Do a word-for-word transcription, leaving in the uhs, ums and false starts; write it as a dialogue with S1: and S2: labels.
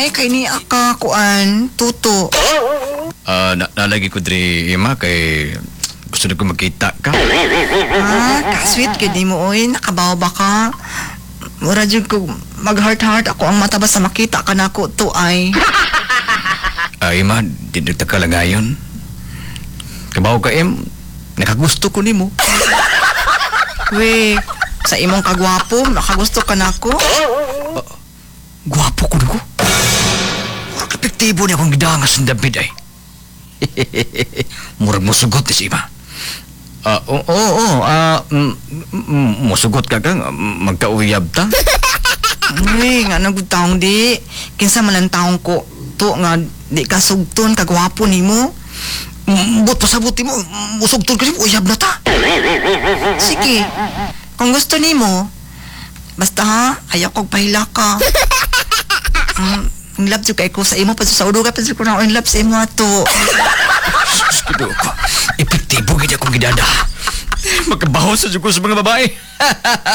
S1: ay kay ni aka kuan tuto.
S2: Ah, na nalagi ko diri ima kay gusto na ko makita ka.
S1: Ah, ka-sweet gid mo oy, nakabaw ba ka? Mura jud ko mag-heart-heart ako ang mata basta makita ka nako to ay.
S2: Ah, ima, di nagtaka lang ngayon. Kabaw ka em, nakagusto ko nimo.
S1: We, sa imong kagwapo, nakagusto ka nako.
S2: Gwapo ko nako. Epektibo ni akong gidangas ng David ay. Murag mo sugot ni si ima. Ah, oo, oo, oo, ah, mm, mm, musugot ka kang magkauyab ta.
S1: Uy, nga nagud taong di. Kinsa man ang taong ko to nga di ka sugton kagwapo nimo.
S2: Mm, But pasabuti mo, musugtol kasi uyab na ta.
S1: Sige. Kung gusto nimo, basta ha, ayaw kog pahila ka. Um, in love jud kay ko sa imo pa sa udo ka pa ko na in love sa imo ato.
S2: Skido ko. Epektibo gid akong gidada. Magkabaho sa jud ko sa mga babae.